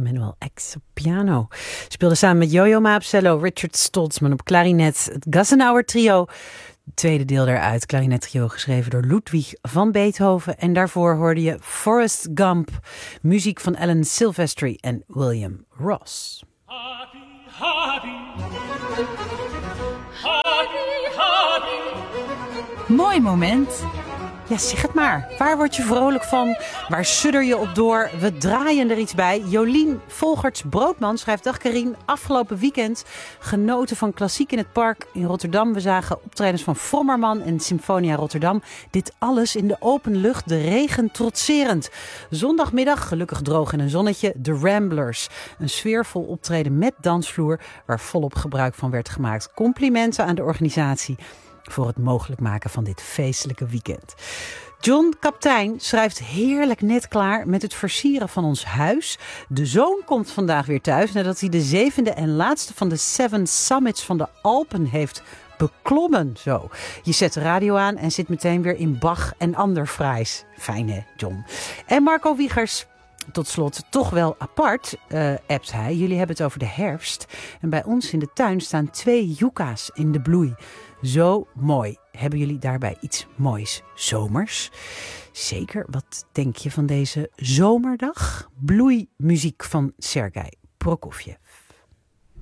Emmanuel X op piano. Speelde samen met Yo-Yo Ma op cello, Richard Stoltzman op klarinet, het Gassenauer trio. Het tweede deel daaruit, klarinettrio, geschreven door Ludwig van Beethoven. En daarvoor hoorde je Forrest Gump, muziek van Alan Silvestri en William Ross. Happy, happy. Happy, happy. Mooi moment. Ja, zeg het maar. Waar word je vrolijk van? Waar sudder je op door? We draaien er iets bij. Jolien Volgerts-Broodman schrijft: dag Karien, afgelopen weekend genoten van klassiek in het park in Rotterdam. We zagen optredens van Vrommerman en Symfonia Rotterdam. Dit alles in de open lucht, de regen trotserend. Zondagmiddag, gelukkig droog en een zonnetje, de Ramblers. Een sfeervol optreden met dansvloer waar volop gebruik van werd gemaakt. Complimenten aan de organisatie voor het mogelijk maken van dit feestelijke weekend. John Kaptein schrijft: heerlijk net klaar met het versieren van ons huis. De zoon komt vandaag weer thuis nadat hij de 7e en laatste van de 7 summits van de Alpen heeft beklommen. Zo. Je zet de radio aan en zit meteen weer in Bach en ander fraais. Fijn hè, John. En Marco Wiegers, tot slot, toch wel apart, appt hij. Jullie hebben het over de herfst. En bij ons in de tuin staan 2 yucca's in de bloei. Zo mooi. Hebben jullie daarbij iets moois zomers? Zeker. Wat denk je van deze zomerdag? Bloeimuziek van Sergei Prokofjev.